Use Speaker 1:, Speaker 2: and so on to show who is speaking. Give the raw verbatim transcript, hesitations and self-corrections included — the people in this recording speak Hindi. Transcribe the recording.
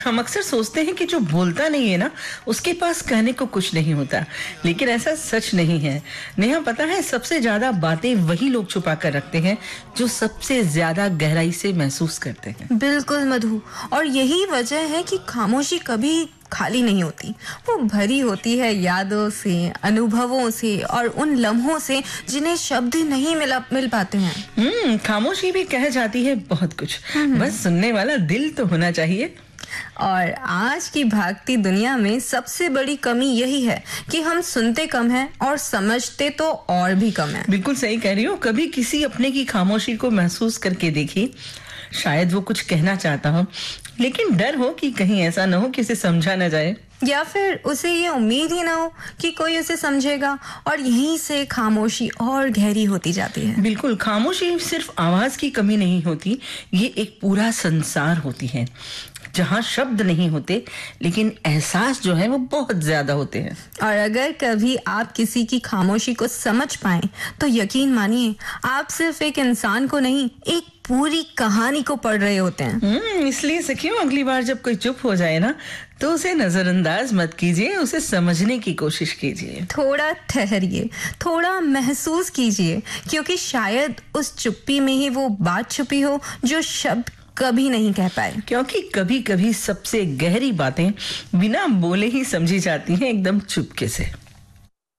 Speaker 1: हम अक्सर सोचते हैं कि जो बोलता नहीं है ना, उसके पास कहने को कुछ नहीं होता, लेकिन ऐसा सच नहीं है। नेहा, पता है, सबसे ज्यादा बातें वही लोग छुपा कर रखते हैं जो सबसे ज्यादा गहराई से महसूस करते हैं।
Speaker 2: बिल्कुल मधु, और यही वजह है कि खामोशी कभी खाली नहीं होती। वो भरी होती है यादों से, अनुभवों से और उन लम्हों से जिन्हें शब्द नहीं मिला मिल पाते हैं।
Speaker 1: हम्म खामोशी भी कह जाती है बहुत कुछ, बस सुनने वाला दिल तो होना चाहिए।
Speaker 2: और आज की भागती दुनिया में सबसे बड़ी कमी यही है कि हम सुनते कम हैं और समझते तो और भी कम है।
Speaker 1: बिल्कुल सही कह रही हो। कभी किसी अपने की खामोशी को महसूस करके देखी। शायद वो कुछ कहना चाहता हो, लेकिन डर हो कि कहीं ऐसा ना हो कि उसे समझा ना जाए,
Speaker 2: या फिर उसे ये उम्मीद ही ना हो कि कोई उसे समझेगा, और यहीं से खामोशी और गहरी होती जाती है।
Speaker 1: बिल्कुल, खामोशी सिर्फ आवाज की कमी नहीं होती, ये एक पूरा संसार होती है जहाँ शब्द नहीं होते, लेकिन एहसास जो है वो बहुत ज्यादा होते हैं।
Speaker 2: और अगर कभी आप किसी की खामोशी को समझ पाएं, तो यकीन मानिए आप सिर्फ एक इंसान को नहीं, एक पूरी कहानी को पढ़ रहे होते हैं।
Speaker 1: हम्म इसलिए सखियों, अगली बार जब कोई चुप हो जाए ना, तो उसे नजरअंदाज मत कीजिए, उसे समझने की कोशिश कीजिए।
Speaker 2: थोड़ा ठहरिए, थोड़ा महसूस कीजिए, क्योंकि शायद उस चुप्पी में ही वो बात छुपी हो जो शब्द कभी नहीं कह पाए।
Speaker 1: क्योंकि कभी कभी सबसे गहरी बातें बिना बोले ही समझी जाती हैं, एकदम चुपके से।